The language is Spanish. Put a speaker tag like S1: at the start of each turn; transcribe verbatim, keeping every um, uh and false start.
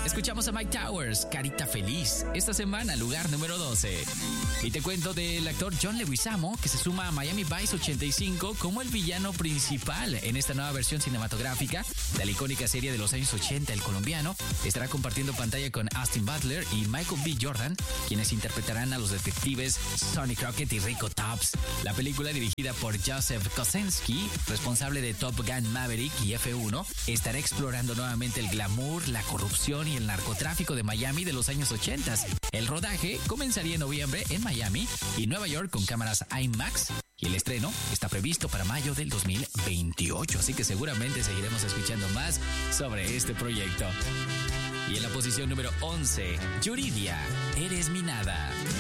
S1: Escuchamos a Mike Towers, Carita Feliz, esta semana, lugar número doce. Y te cuento del actor John Leguizamo, que se suma a Miami Vice ochenta y cinco como el villano principal en esta nueva versión cinematográfica de la icónica serie de los años ochenta. El colombiano estará compartiendo pantalla con Austin Butler y Michael B. Jordan, quienes interpretarán a los detectives Sonny Crockett y Rico Tubbs. La película, dirigida por Joseph Kosinski, responsable de Top Gun Maverick y F uno, estará explorando nuevamente el glamour, la corrupción y el narcotráfico de Miami de los años ochenta. El rodaje comenzaría en noviembre en Miami y Nueva York con cámaras IMAX, y el estreno está previsto para mayo del dos mil veintiocho, así que seguramente seguiremos escuchando más sobre este proyecto. Y en la posición número once, Yuridia, Eres mi nada.